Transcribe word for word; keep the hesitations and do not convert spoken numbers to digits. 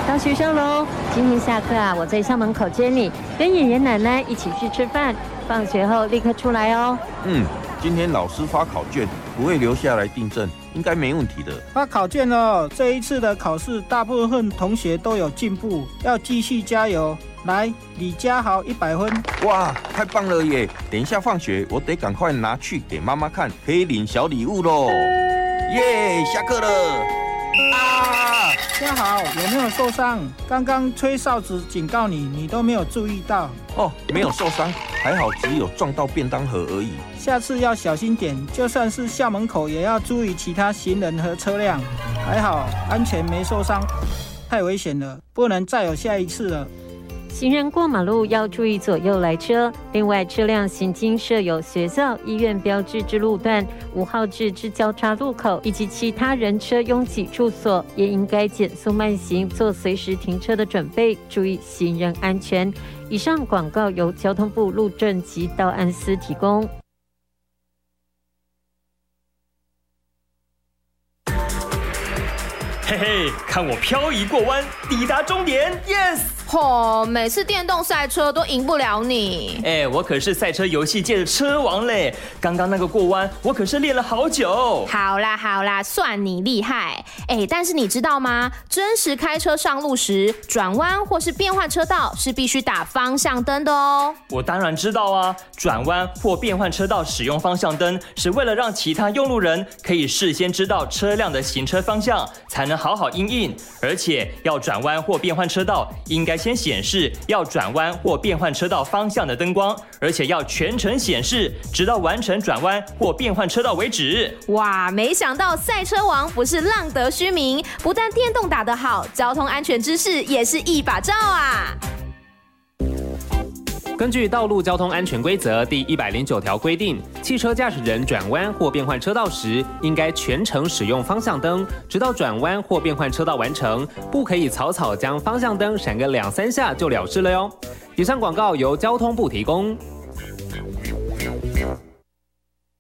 当学校喽。今天下课啊，我在校门口接你，跟爷爷奶奶一起去吃饭。放学后立刻出来哦。 嗯，今天老师发考卷，不会留下来订正，应该没问题的。 发考卷了，这一次的考试大部分同学都有进步，要继续加油。来，李家豪一百分。 哇，太棒了耶！等一下放学，我得赶快拿去给妈妈看，可以领小礼物喽。耶，下课了。啊！ 家豪有没有受伤？刚刚吹哨子警告你，你都没有注意到。 哦，没有受伤，还好只有撞到便当盒而已。 下次要小心点，就算是校门口也要注意其他行人和车辆。还好安全没受伤，太危险了，不能再有下一次了。 行人过马路要注意左右来车，另外车辆行经设有学校、医院标志之路段、五号志之交叉路口以及其他人车拥挤处所，也应该减速慢行，做随时停车的准备，注意行人安全。以上广告由交通部路政及道安司提供。 嘿嘿，看我漂移过弯，抵达终点 ，yes！ 吼、哦，每次电动赛车都赢不了你。 哎，我可是赛车游戏界的车王嘞！刚刚那个过弯，我可是练了好久。 好啦好啦，算你厉害。哎，但是你知道吗？真实开车上路时，转弯或是变换车道是必须打方向灯的哦。 我当然知道啊，转弯或变换车道使用方向灯，是为了让其他用路人可以事先知道车辆的行车方向，才能好好因应。而且要转弯或变换车道，应该先显示要转弯或变换车道方向的灯光，而且要全程显示，直到完成转弯或变换车道为止。 哇，没想到赛车王不是浪得虚名，不但电动打得好，交通安全知识也是一把照啊！ 根据《道路交通安全规则》第一百零九条规定，汽车驾驶人转弯或变换车道时，应该全程使用方向灯，直到转弯或变换车道完成，不可以草草将方向灯闪个两三下就了事了哟。以上广告由交通部提供。